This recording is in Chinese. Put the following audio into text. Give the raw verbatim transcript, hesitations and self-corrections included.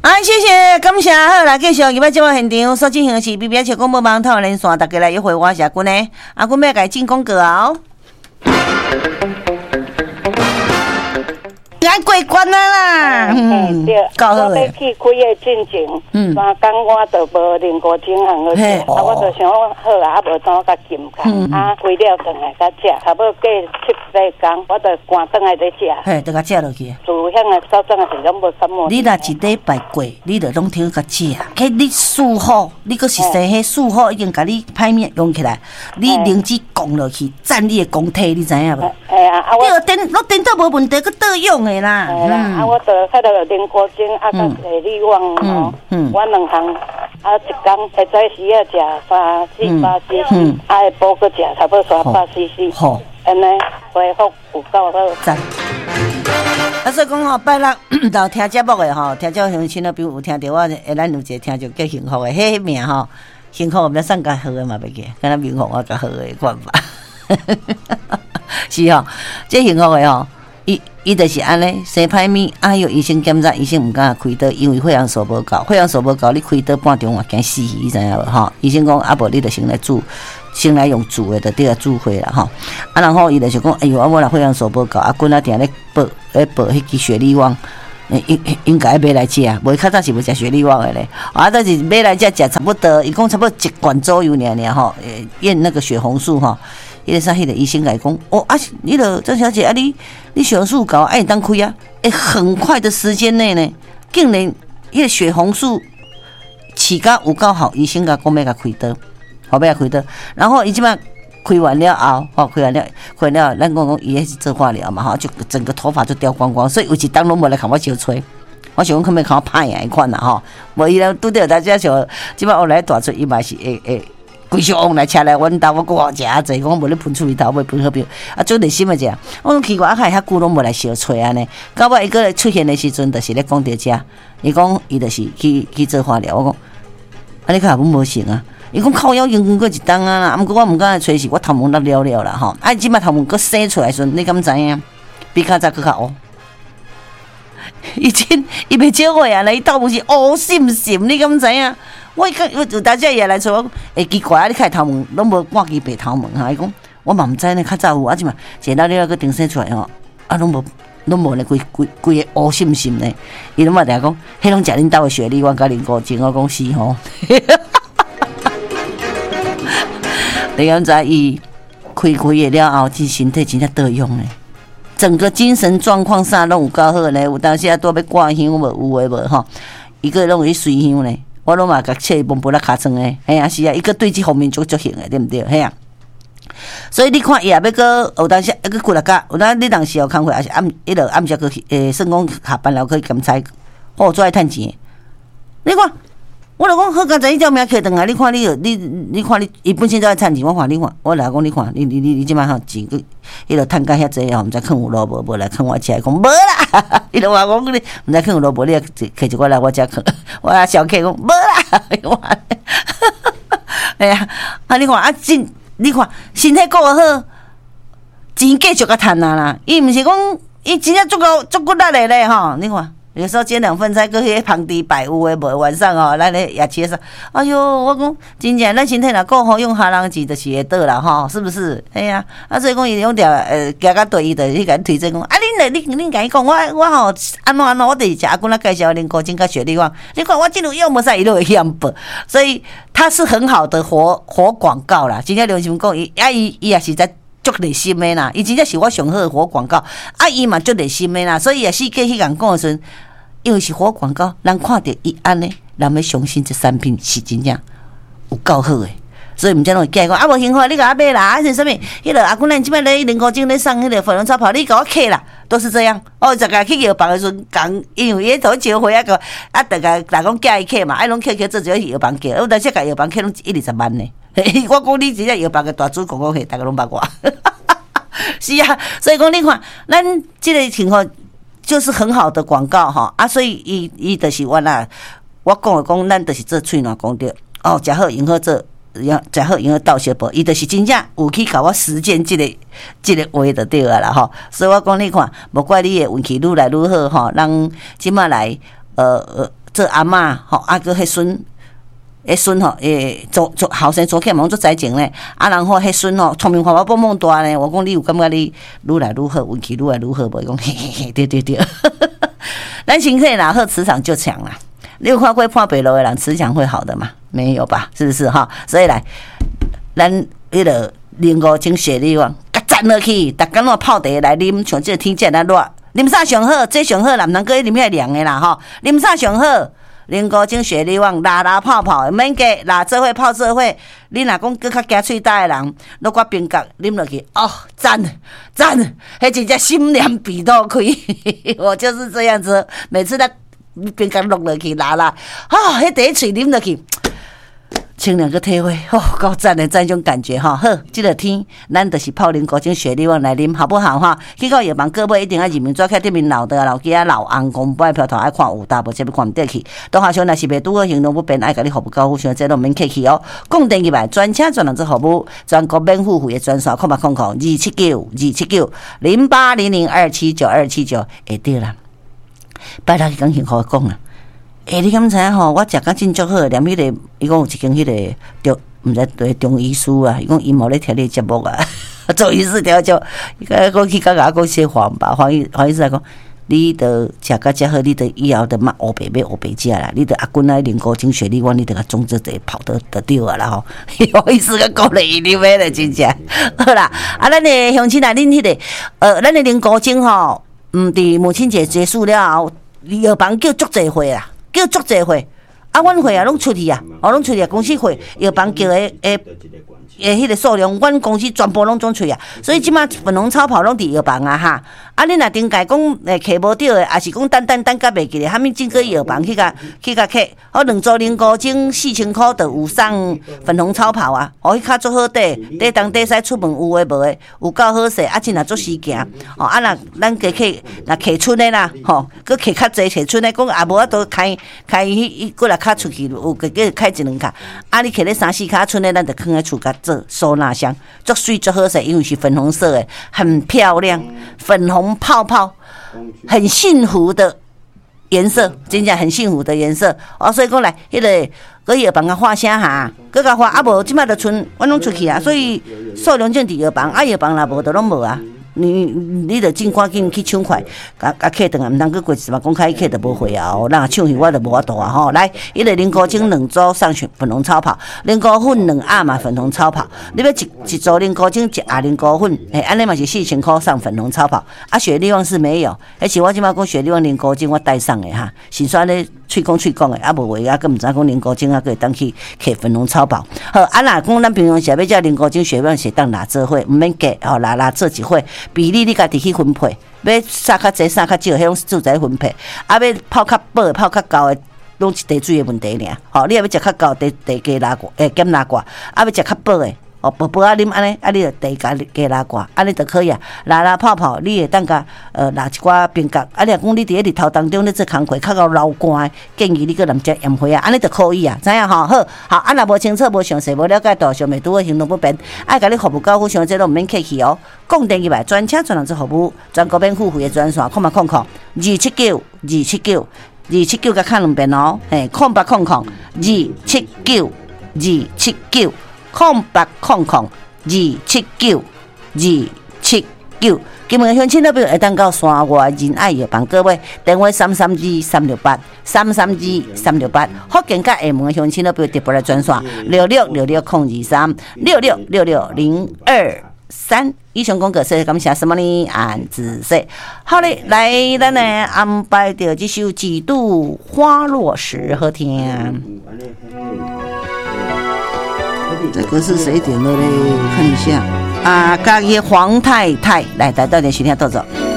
哎，谢谢，感谢，好啦，继续入来节目现场，所进行的是 B B S 广播网透连线，大家来约会，我是阿君呢，阿君要来进广告哦。俺过关啊啦， 嗯，对， 够好诶。 我要去开个进前，嗯，三工我就无练过正行个食，啊，我就想讲好啊，啊无当甲金卡，啊，开了转来甲食，差不多过七八工，我就赶转来咧食， 嘿，就甲食落去。 自乡诶所长也是拢无感冒。 你若一礼拜过，你就拢听甲食，迄你术后，你阁是说迄术后已经甲你歹面用起来，你灵芝降落去，占你诶功体，你知影无？ 哎呀，啊我， 你电，我电到无问题，阁倒用诶啦。 哎啦，啊我就迄个练过正，啊甲地理网吼，我两项，啊一工下早时啊食三四百 C C， 啊下晡阁食差不多三百 C C， 好，安尼恢复有够好。 赞。啊，所以讲吼，拜六到听节目的吼，听节目乡亲啊，比如有听到我，诶，咱有一个听就叫幸福的，迄名吼，幸福毋免送较好的嘛，袂记，敢若名福我较好的看法。是吼，这幸福的吼，伊伊就是安尼，生歹面，啊，有医生检查，医生毋敢开刀，因为血氧素无够，血氧素无够，你开刀半钟也惊死，你知影无吼？医生讲啊，无你就先来煮。先来用煮的，就对啊煮血啦吼。啊，然后伊就讲，哎呦，啊我若血氧素无够，啊，滚啊定咧报咧报迄支血力旺，应应该买来食，无较早是无食血力旺的咧。啊，但是买来食食差不多，伊讲差不多一罐左右尔尔吼，验那个血红素吼。迄个啥，迄个医生来讲，哦啊，你了郑小姐啊，你你血红素高，哎，当开啊，哎，很快的时间内呢，竟然迄个血红素起甲有够好，医生甲讲要甲开刀。后尾开刀，然后伊即摆开完了后，吼开完了，开完了，咱讲讲伊迄是做化疗嘛，吼，就整个头发就掉光光，所以有一当拢无来甲我相吹，我想讲可免甲我拍赢一款啦，吼，无伊咧拄着大家像即摆后来大出伊嘛是会会规箱往来车来阮兜，我讲我食啊济，讲无咧喷出去头，袂喷好标，啊做内心诶者，我讲奇怪，啊海遐久拢无来相吹安尼，到尾伊个出现诶时阵，就是咧讲着遮，伊讲伊就是去去做化疗，我讲，啊你看阮无成啊。伊讲靠腰用过一当啊啦，啊，毋过我毋敢吹是，我头毛落了了啦吼。啊，即摆头毛佫生出来时阵，你敢知影？比较早佫较乌。以前伊袂少话啊，伊头毛是乌闪闪，你敢知影？我伊讲有大家也来找我，会奇怪啊！你看头毛拢无挂起白头毛哈？伊讲我嘛毋知呢，较早有啊，即嘛一老了佫顶生出来吼，啊，拢无拢无呢，规规规个乌闪闪呢。伊拢嘛定讲，迄拢食恁兜的雪梨，我甲恁高精，我讲是吼。你敢知伊开开业了后，其身体真正得用呢，整个精神状况啥拢有够好呢。有当时啊，拄要挂香无有诶无吼，伊个拢有去随香呢。我拢嘛甲切摸摸啦尻川诶，嘿啊是啊，伊个对即方面足足行诶，对毋对？嘿啊。所以你看伊也要个有当时一个几落甲，有当你当时有工课，还是暗迄落暗时去诶，算讲下班了去检查，哦，做爱趁钱。你看。我就讲好，刚才伊条命摕转来，你看你，你你看你，伊本身就爱趁钱，我看你看，我来讲你看，你你你你即摆吼钱，伊就趁甲遐济吼，毋知囥有路无，无来囥我遮，讲无啦，伊就话讲你毋知囥有路无，你摕一个来我遮囥，我啊小客讲无啦，哎呀，啊你看啊真，你看身体顾好，钱继续甲趁啊啦，伊毋是讲伊真正足够足骨力的咧吼，你看。有时候煎两份菜，搁迄旁地摆有诶无？晚上哦，咱咧夜市上，哎哟，我讲真正咱身体若够好，用下人钱就是会得啦吼，是不是？哎呀，啊所以讲伊用条呃，行到对伊就去甲你推荐讲，啊恁来，恁恁甲伊讲，我我吼安怎安怎，我就是食阿公仔介绍恁高精甲雪莉讲，你看我这种用无啥伊都会去安报，所以它是很好的活活广告啦。真正刘心讲，伊啊伊伊也是在。足热心的啦，伊真正是我上好的活广告，啊伊嘛足热心的啦，所以也是过去人讲的时阵，因为是活广告，人看到伊安尼，人要相信这产品是真正有够好的，所以毋则拢会叫伊讲啊无幸福，你甲我买啦，啊是啥物？迄个阿公咱即摆咧零块钱咧送迄个粉红超跑，你甲我客啦，都是这样。哦，逐个去药房的时阵讲，因为伊头招回啊个，啊逐个来讲叫伊客嘛，啊拢客客做只药房客，我但是甲药房客拢一二十万呢。我讲你真正药房嘅大主广告费，大家拢捌我。是啊，所以讲你看，咱这个情况就是很好的广告哈啊，所以伊伊就是我啦，我讲的讲，咱就是做喙暖讲着哦，食好用好做，食好用好倒小宝，伊就是真正有去甲我实践这个这个话就对啊啦吼。所以我讲你看，无怪你的运气愈来愈好吼，人即马来呃呃。做做阿嬷吼，啊个迄孙。迄孙吼，诶，做做后生做起嘛，做财情咧。啊，然后迄孙吼，聪明活泼蹦蹦大咧。我讲你有感觉你愈来愈好，运气愈来愈好无？伊讲嘿嘿嘿，对对对。咱身体哪好，磁场就强啦。你有看过破北楼的人，磁场会好的吗？没有吧？是不是哈？所以来，咱迄个零五精雪力旺，甲赞落去，逐工拢泡茶来啉，像这天这么热，啉啥上好？这上好，男人搁啉遐凉的啦吼，啉啥上好？零五精雪力旺，拉拉泡泡，免加拉做伙泡做伙。你若讲搁较惊喙大的人，落个冰角啉落去，哦，赞赞，迄真正心凉鼻都开。我就是这样子，每次咱冰角落落去拉拉，啊，迄第一喙啉落去。清凉个体会，哦，够赞的，这种感觉哈。好，这个天，咱就是泡零古精雪力旺来啉，好不好哈？去到药房各位一定要认明，抓开对面老的老鸡啊、老翁公不爱票头爱看有大无，这边看唔得去。当下想若是袂拄好行动不便，爱甲你服务高富，想这都免客气哦。讲电去吧，专车专人之服务，全国免付费的专线，空八空空二七九二七九零八零零二七九二七九，会对啦。拜六讲幸福讲啦。诶、欸，你敢知影吼？我食甲真足好，连迄、那个，伊讲有一间迄个中，毋知对中医师啊，伊讲伊无咧听你节目啊，中医师听就，伊讲讲去甲甲讲些黄吧，黄医黄医师来讲，你得食甲遮好，你得以后得莫乌白买乌白食啦，你得阿滚来零古精血力旺，你得甲种植者跑得得对啊啦吼，黄医师甲讲咧，你买咧真正好啦，啊，咱的乡亲啊，恁迄、那个，呃，咱的零古精吼，嗯，伫母亲节结束了后，药房叫足济会啦。叫足济会，啊，阮会啊拢出去啊，哦，拢出去啊，公司会药房叫诶诶诶，迄个数量，阮公司全部拢总出啊，所以即马粉红超跑拢伫药房啊哈。啊，你若顶界讲诶，摕无着诶，也是讲等等等甲袂记咧，虾米经过药房去甲去甲摕，哦，两组零五精四千箍就有送粉红超跑啊，哦，迄较足好底，底当底使出门有诶无诶，有够好势，啊，真若足时行，哦，啊，若咱加摕若摕春诶啦，吼，佮摕较济摕春诶，讲也无法度开开迄迄过来较出去，有个个开一两卡，啊，你摕咧三四卡春诶，咱就放喺厝甲做收纳箱，足水足好势，因为是粉红色诶，很漂亮，粉红。泡泡很幸福的颜色，真正很幸福的颜色哦，所以讲来，迄、那个搁药房甲画声哈，搁甲画啊无，即摆就剩阮拢出去啊，所以数量正伫药房，啊药房若无就拢无啊。你你着尽赶紧去抢快，甲甲客顿啊，毋通去过一嘛公开客就无回啊哦，咱抢去我就无法度啊吼。来，伊个零古精两组上粉红超跑，零古粉两盒嘛粉红超跑，你要一一组零古精一盒零古粉，嘿，安尼嘛是四千箍上粉红超跑。啊，雪力旺是没有，而且我即摆讲雪力旺零古精我带上的哈，是说咧喙讲喙讲的，啊无话啊，更毋知讲零古精啊，可以当去摕粉红超跑。好，啊若讲咱平常时要叫零古精雪力旺是当拿做伙，毋免加吼，拿拿做一伙。比例你家己去分配，要撒较济撒较少，迄种自在分配。啊，要泡较饱、泡较高的，拢是地水的问题尔。吼，你若要食较高，地地加拉挂，诶减拉挂。啊，要食较饱的，哦，薄薄啊啉安尼，啊你就地加加拉挂，安尼就可以啊。拉拉泡泡，你会当甲呃拿一寡冰角。啊，你若讲你伫日头当中咧做工课，较够流汗，建议你个淋只盐花啊，安尼就可以啊。知影吼？好，好，啊若无清楚、无详细、无了解到，上面拄好行动不便，爱甲你服务高富，像这都毋免客气哦。讲电话专车专人之服务，全国免付费的专线，空八空空二七九二七九二七九甲看两遍哦，嘿，空八空空二七九二七九空八空空二七九二七九。今日乡亲那边会当到山外仁爱药房，各位电话三三二三六八三三二三六八，福建甲厦门的乡亲那边特别来专线六六六六空二三六六六六零二三。以上讲过，谢谢感谢什么呢？安子说，好嘞，来，咱呢安排着这首《几度花落时》好听。这歌是谁点的嘞？看一下啊，家己黄太太来，来到点时间到走。